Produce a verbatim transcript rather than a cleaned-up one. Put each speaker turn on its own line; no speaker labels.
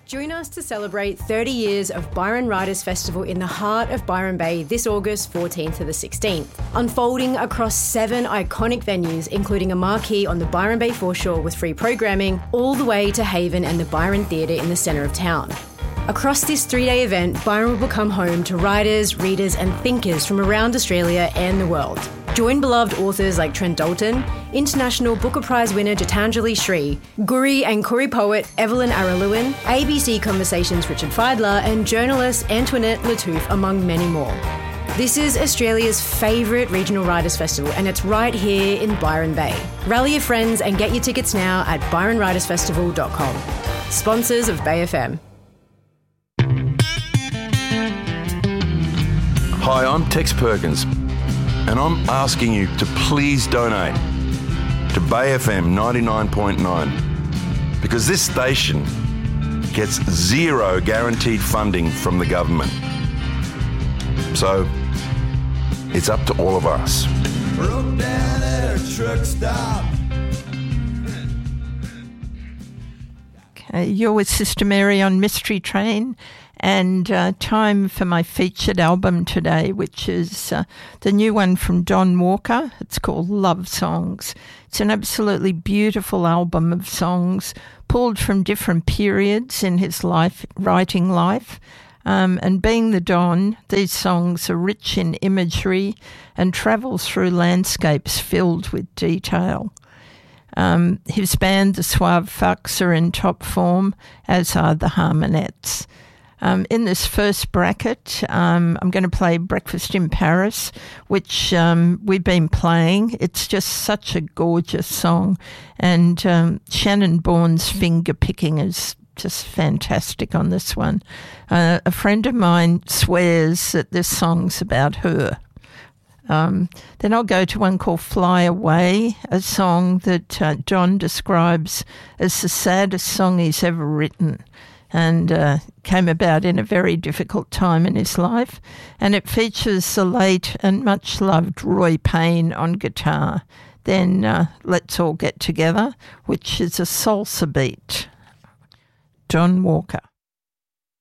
Join us to celebrate thirty years of Byron Writers Festival in the heart of Byron Bay this August fourteenth to the sixteenth, unfolding across seven iconic venues, including a marquee on the Byron Bay foreshore with free programming, all the way to Haven and the Byron Theatre in the centre of town. Across this three-day event, Byron will become home to writers, readers and thinkers from around Australia and the world. Join beloved authors like Trent Dalton, International Booker Prize winner Gitanjali Shree, Guri and Koori poet Evelyn Araluin, A B C Conversations Richard Feidler and journalist Antoinette Lattouf, among many more. This is Australia's favourite regional writers' festival and it's right here in Byron Bay. Rally your friends and get your tickets now at byron writers festival dot com. Sponsors of Bay F M.
Hi, I'm Tex Perkins, and I'm asking you to please donate to Bay F M ninety-nine point nine because this station gets zero guaranteed funding from the government. So, it's up to all of us.
Broke down at a truck stop.
Okay, you're with Sister Mary on Mystery Train. And uh, time for my featured album today, which is uh, the new one from Don Walker. It's called Love Songs. It's an absolutely beautiful album of songs pulled from different periods in his life, writing life. Um, and being the Don, these songs are rich in imagery and travel through landscapes filled with detail. Um, his band, the Suave Fucks, are in top form, as are the Harmonettes. Um, in this first bracket, um, I'm going to play Breakfast in Paris, which um, we've been playing. It's just such a gorgeous song. And um, Shannon Bourne's finger picking is just fantastic on this one. Uh, a friend of mine swears that this song's about her. Um, then I'll go to one called Fly Away, a song that uh, Don describes as the saddest song he's ever written, and uh, came about in a very difficult time in his life. And it features the late and much-loved Roy Payne on guitar. Then uh, Let's All Get Together, which is a salsa beat. Don Walker.